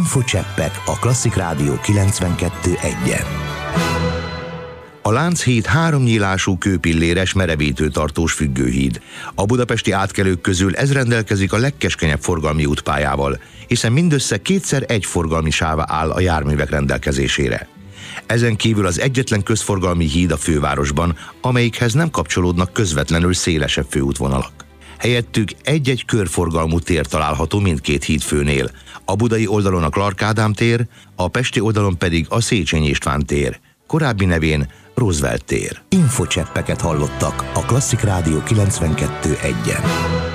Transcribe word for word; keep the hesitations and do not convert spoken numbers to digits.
Infocseppek a Klasszik Rádió kilencvenkettő egyen. A Lánchíd háromnyílású kőpilléres merevítő tartós függőhíd. A budapesti átkelők közül ez rendelkezik a legkeskenyebb forgalmi útpályával, hiszen mindössze kétszer egy forgalmi sáva áll a járművek rendelkezésére. Ezen kívül az egyetlen közforgalmi híd a fővárosban, amelyikhez nem kapcsolódnak közvetlenül szélesebb főútvonalak. Helyettük egy-egy körforgalmú tér található mindkét hídfőnél. A budai oldalon a Clark Ádám tér, a pesti oldalon pedig a Széchenyi István tér, korábbi nevén Roosevelt tér. Infocseppeket hallottak a Klasszik Rádió kilencvenkettő egyen.